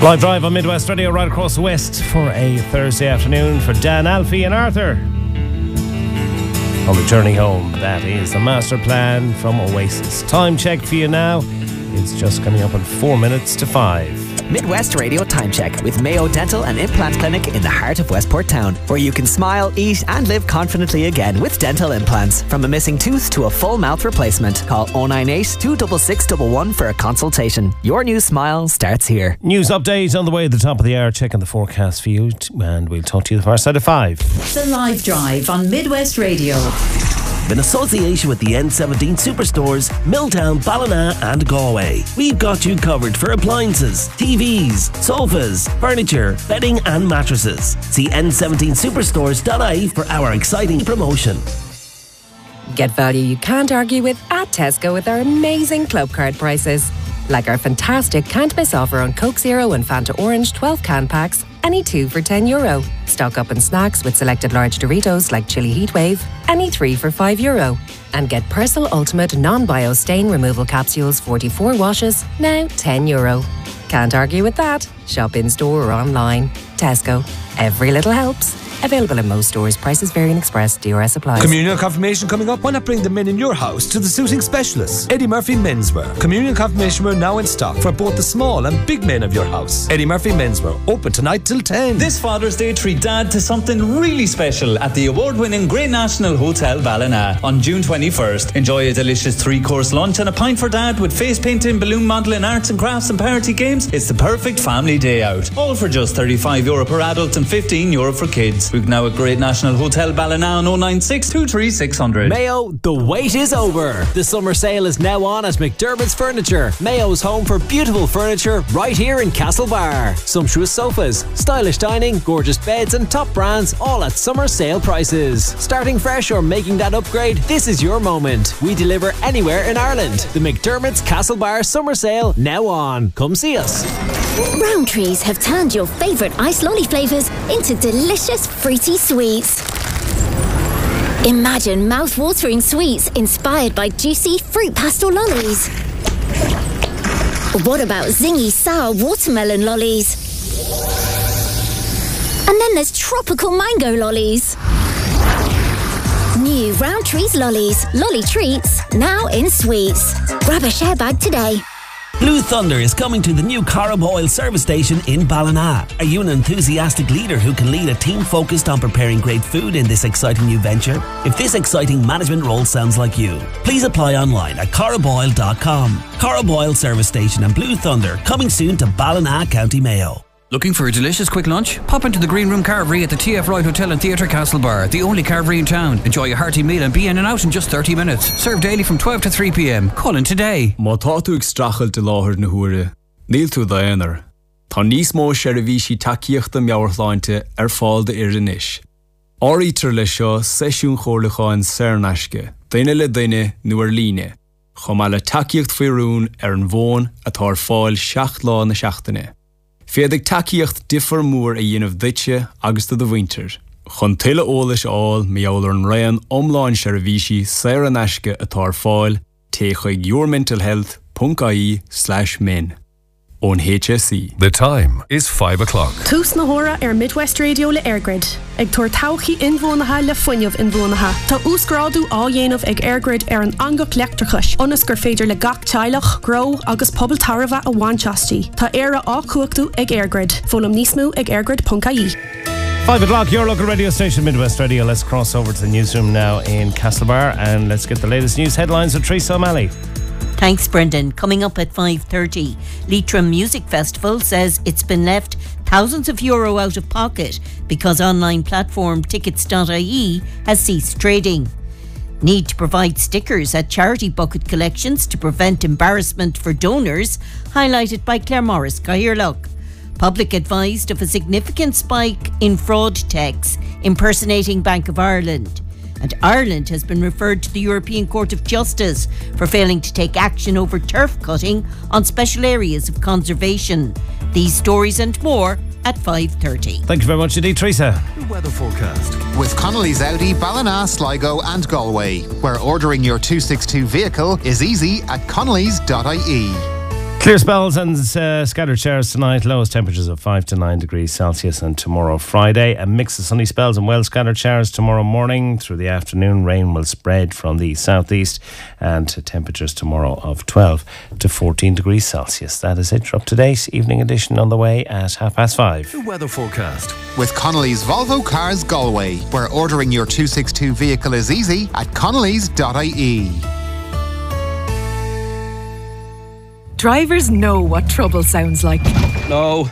Live drive on Midwest Radio right across the West for a Thursday afternoon for Dan, Alfie and Arthur. On the journey home, that is the master plan from Oasis. Time check for you now. It's just coming up in 4 minutes to 5. Midwest Radio Time Check with Mayo Dental and Implant Clinic in the heart of Westport Town, where you can smile, eat and live confidently again with dental implants. From a missing tooth to a full mouth replacement, call 098 266 111 for a consultation. Your new smile starts here. News update on the way at the top of the hour, checking the forecast for you, and we'll talk to you the far side of 5. The Live Drive on Midwest Radio. In association with the N17 Superstores, Milltown, Ballina and Galway. We've got you covered for appliances, TVs, sofas, furniture, bedding and mattresses. See n17superstores.ie for our exciting promotion. Get value you can't argue with at Tesco with our amazing Club Card prices. Like our fantastic can't miss offer on Coke Zero and Fanta Orange 12 can packs, any 2 for €10. Stock up on snacks with selected large Doritos like Chili Heatwave, any 3 for €5. And get Persil Ultimate non-bio stain removal capsules 44 washes, now €10. Can't argue with that. Shop in store or online. Tesco. Every little helps. Available in most stores. Prices vary in Express. DRS applies. Communion confirmation coming up. Why not bring the men in your house to the suiting specialists? Eddie Murphy Menswear. Communion confirmation wear now in stock for both the small and big men of your house. Eddie Murphy Menswear. Open tonight till 10. This Father's Day, treat Dad to something really special at the award-winning Great National Hotel Ballina on June 21st. Enjoy a delicious 3-course lunch and a pint for Dad with face painting, balloon modelling, arts and crafts and party games. It's the perfect family day out. All for just €35 per adult and €15 for kids. Book now at Great National Hotel Ballina on 096 23600. Mayo, the wait is over. The summer sale is now on at McDermott's Furniture. Mayo's home for beautiful furniture right here in Castlebar. Sumptuous sofas, stylish dining, gorgeous beds and top brands, all at summer sale prices. Starting fresh or making that upgrade, this is your moment. We deliver anywhere in Ireland. The McDermott's Castlebar summer sale now on. Come see us. Rowntree's have turned your favourite ice lolly flavours into delicious fruity sweets. Imagine mouth-watering sweets inspired by juicy fruit pastel lollies. What about zingy sour watermelon lollies? And then there's tropical mango lollies. New Rowntree's lollies, lolly treats, now in sweets. Grab a share bag today. Blue Thunder is coming to the new Corrib Oil service station in Ballina. Are you an enthusiastic leader who can lead a team focused on preparing great food in this exciting new venture? If this exciting management role sounds like you, please apply online at corriboil.com. Corrib Oil service station and Blue Thunder coming soon to Ballina, County Mayo. Looking for a delicious quick lunch? Pop into the Green Room Carvery at the TF Wright Hotel and Theatre Castlebar, the only carvery in town. Enjoy a hearty meal and be in and out in just 30 minutes. Served daily from 12 to 3 p.m. Call in today. Má tá tú ag strachel de láthir na huaire, níl tú daonar. Tá níos mó sé a bhí sí takeíochta meabhartháinte fáil de inis. Áítar le seo seisiún chomhlacháin Saornaisce, daine le daine nuair líne. Chomá le takeíocht faoirún an bhón atá fáil 7 lá na seachtaine. Féadig takeíocht differ mór a dhéanamh duite agus do bhainter. Chun tuile ólas áil meabhair an raon omláin sé a bhí sí Saornaisce atá fáil té chuig yourmentalhealth.ie/min. On HSE. The time is 5 o'clock. Tús na hóra Midwest Radio le Airgrid. Ag tuair tauchaí inbhuanaithe le fuinneamh inbhuanaithe. Tá úsgrádu á dhéanamh ag Airgrid an angach leachtarchais. Onas gur féidir le gach teilech, gro agus pobl tarbha a bhainteastí. Tá éire á cuachtaú ag Airgrid. Fólam níos mó ag airgrid.ie. 5 o'clock, your local radio station, Midwest Radio. Let's cross over to the newsroom now in Castlebar and let's get the latest news headlines with Teresa O'Malley. Thanks, Brendan. Coming up at 5:30, Leitrim Music Festival says it's been left thousands of euro out of pocket because online platform tickets.ie has ceased trading. Need to provide stickers at charity bucket collections to prevent embarrassment for donors, highlighted by Claire Morris Cairlock. Public advised of a significant spike in fraud texts impersonating Bank of Ireland. And Ireland has been referred to the European Court of Justice for failing to take action over turf cutting on special areas of conservation. These stories and more at 5:30. Thank you very much indeed, Teresa. Weather forecast with Connolly's Audi, Ballina, Sligo and Galway, where ordering your 262 vehicle is easy at connellys.ie. Clear spells and scattered showers tonight. Lowest temperatures of 5 to 9 degrees Celsius. And tomorrow, Friday, a mix of sunny spells and well scattered showers tomorrow morning. Through the afternoon, rain will spread from the southeast. And temperatures tomorrow of 12 to 14 degrees Celsius. That is it. You're up to date. Evening edition on the way at 5:30. The weather forecast with Connolly's Volvo Cars Galway, where ordering your 262 vehicle is easy at connellys.ie. Drivers know what trouble sounds like. No.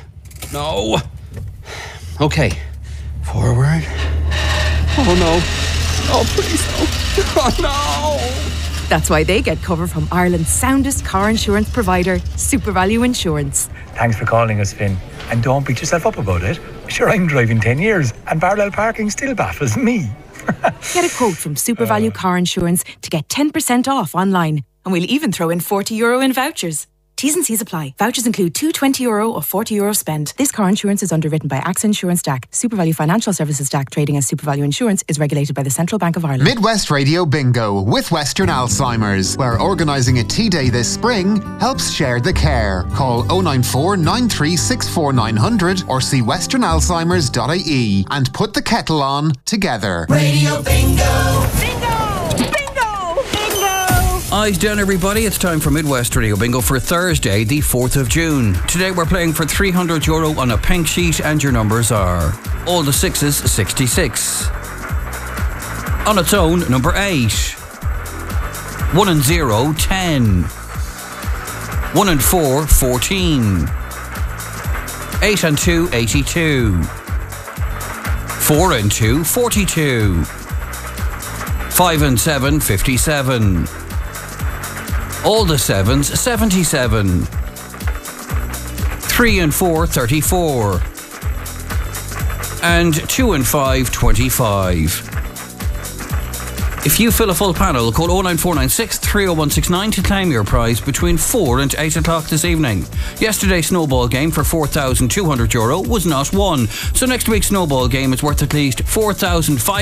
Okay. Forward. Oh no. Oh please no. Oh no. That's why they get cover from Ireland's soundest car insurance provider, SuperValue Insurance. Thanks for calling us, Finn. And don't beat yourself up about it. Sure, I'm driving 10 years and parallel parking still baffles me. Get a quote from SuperValue Car Insurance to get 10% off online. And we'll even throw in €40 in vouchers. T's and C's apply. Vouchers include two €20 or €40 spend. This car insurance is underwritten by AXA Insurance DAC. SuperValue Financial Services DAC, trading as SuperValue Insurance, is regulated by the Central Bank of Ireland. Midwest Radio Bingo with Western Alzheimer's, where organising a tea day this spring helps share the care. Call 094 9364 900 or see westernalzheimers.ie and put the kettle on together. Radio Bingo! Eyes down, everybody. It's time for Midwest Radio Bingo for Thursday, the 4th of June. Today we're playing for €300 on a pink sheet, and your numbers are all the sixes, 66. On its own, number 8. 1 and 0, 10. 1 and 4, 14. 8 and 2, 82. 4 and 2, 42. 5 and 7, 57. All the sevens, 77. 3 and 4, 34. And 2 and 5, 25. If you fill a full panel, call 09496 30169 to claim your prize between 4 and 8 o'clock this evening. Yesterday's snowball game for €4,200 was not won. So next week's snowball game is worth at least €4,500.